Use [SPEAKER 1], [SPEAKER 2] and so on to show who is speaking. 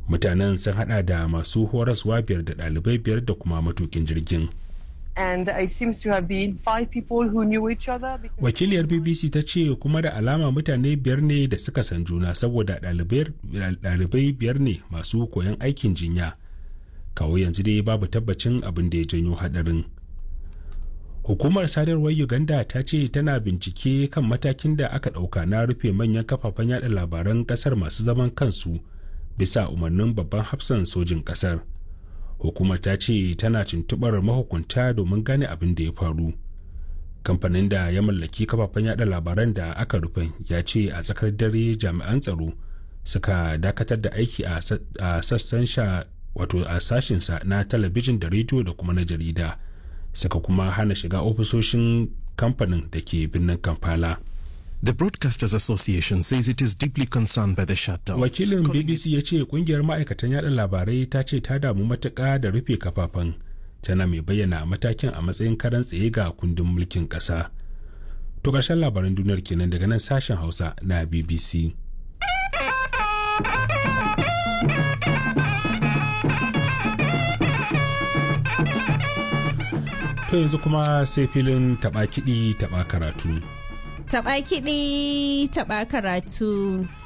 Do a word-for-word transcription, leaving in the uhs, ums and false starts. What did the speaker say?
[SPEAKER 1] Mutanen sun hada da masu horaswa biyar da ɗalibai biyar da kuma matukin jirgin.
[SPEAKER 2] And it seems to have been five people who knew each other.
[SPEAKER 1] Wakiliyar B B C ta ce kuma da alama mutane biyar ne da suka san juna saboda ɗalibai biyar ne masu koyon aikin jinya. Kawo yanzu dai babu tabbacin abin da ya janyo hadarin. Hukumar sadarwar Uganda ta ce tana bincike kan matakin da aka ɗauka na rufe manyan kafafen yada labaran ƙasar masu zaman kansu bisa umarnin babban hafsan sojin ƙasar. Hukumar ta ce tana tuntuɓar mahukunta domin gane abin da ya faru. Kamfanin da ya mallaki kafafen yada labaran da aka rufe ya ce a tsakar dare jami'an tsaro suka dakatar da aiki a sassan sha wato a sashinsa na talabijin da rediyo da kuma na jarida. Suka kuma hana shiga ofisoshin kamfanin da ke birnin Kampala.
[SPEAKER 3] The Broadcasters Association says it is deeply concerned by the shutdown.
[SPEAKER 1] Wakilin B B C ya ce kungiyar ma'aikatan yada labarai ta ce ta damu matuƙa da rufe kafafen, tana mai bayyana matakin a matsayin karan tsaye ga kundin mulkin ƙasa. To ƙarshen labaran duniyar kenan daga nan sashen Hausa na B B C. To yanzu kuma sai filin taɓa kiɗi taɓa karatu.
[SPEAKER 4] Taɓa kiɗi taɓa karatu.